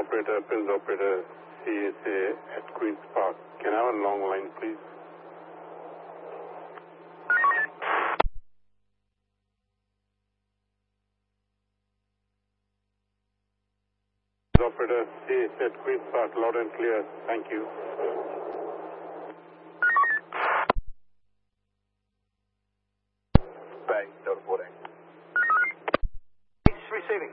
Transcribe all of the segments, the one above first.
operator, Pils operator, CSA at Queen's Park. Can I have a long line, please? Operator, CSA at Queen's Park, loud and clear. Thank you. Bay, Delta 14. He's receiving.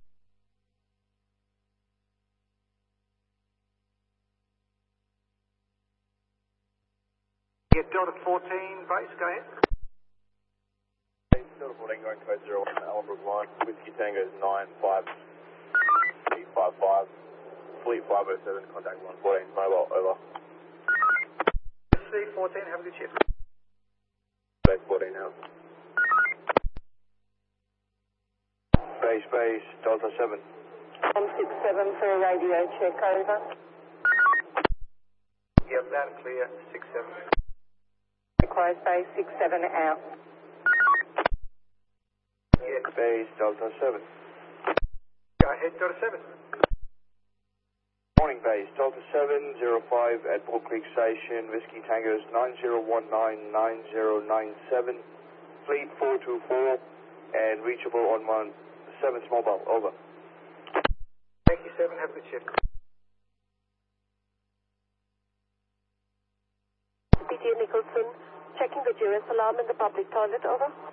Yeah, Delta 14, base, go ahead. Bay, Delta 14 going code 01, Allenbrook line, Whiskey Tango 95, 55, Fleet 507, contact 114, mobile, over. C14, have a good shift. Base 14 out. Base, Delta 7. 167 for a radio check, over. Yeah, loud and clear, 67. Requires base 67 out. Yeah, Base, Delta 7. go ahead, Delta 7. Morning base, Delta 705 at Bull Creek Station, Whiskey Tangos 9019-9097, Fleet 424, and reachable on 17's mobile, over. Thank you, 7, have a good shift. BT Nicholson, checking the GS alarm in the public toilet, over.